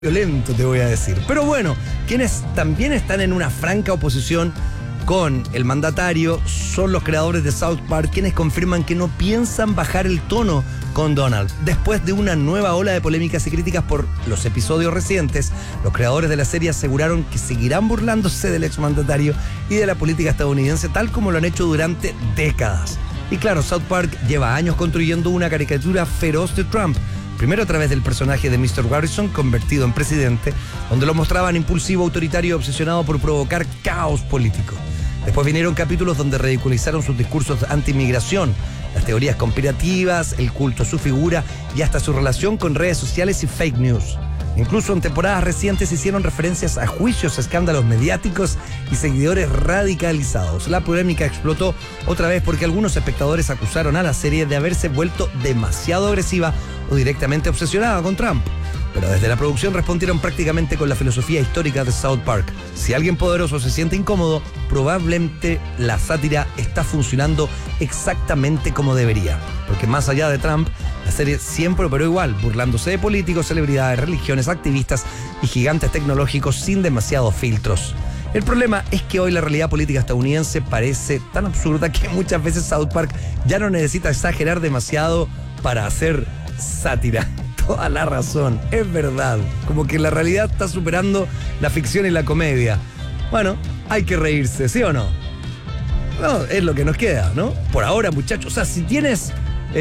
violento, te voy a decir. Pero bueno, quienes también están en una franca oposición con el mandatario son los creadores de South Park, quienes confirman que no piensan bajar el tono con Donald. Después de una nueva ola de polémicas y críticas por los episodios recientes, los creadores de la serie aseguraron que seguirán burlándose del exmandatario y de la política estadounidense tal como lo han hecho durante décadas. Y claro, South Park lleva años construyendo una caricatura feroz de Trump. Primero a través del personaje de Mr. Garrison, convertido en presidente, donde lo mostraban impulsivo, autoritario y obsesionado por provocar caos político. Después vinieron capítulos donde ridiculizaron sus discursos anti-inmigración, las teorías conspirativas, el culto a su figura y hasta su relación con redes sociales y fake news. Incluso en temporadas recientes hicieron referencias a juicios, escándalos mediáticos y seguidores radicalizados. La polémica explotó otra vez porque algunos espectadores acusaron a la serie de haberse vuelto demasiado agresiva o directamente obsesionada con Trump. Pero desde la producción respondieron prácticamente con la filosofía histórica de South Park. Si alguien poderoso se siente incómodo, probablemente la sátira está funcionando exactamente como debería. Porque más allá de Trump, la serie siempre operó igual, burlándose de políticos, celebridades, religiones, activistas y gigantes tecnológicos sin demasiados filtros. El problema es que hoy la realidad política estadounidense parece tan absurda que muchas veces South Park ya no necesita exagerar demasiado para hacer sátira. Toda la razón, es verdad. Como que la realidad está superando la ficción y la comedia. Bueno, hay que reírse, ¿sí o no? No, es lo que nos queda, ¿no? Por ahora, muchachos. O sea, si tienes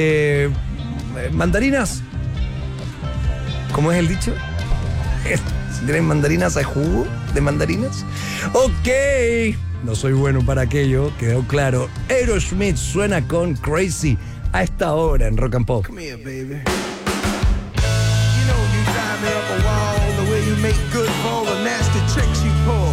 mandarinas, ¿cómo es el dicho? Si tienes mandarinas, ¿hay jugo de mandarinas? Ok, no soy bueno para aquello, quedó claro. Aerosmith suena con Crazy a esta hora en Rock and Pop. Come here, baby. You know you drive me up a wall the way you make good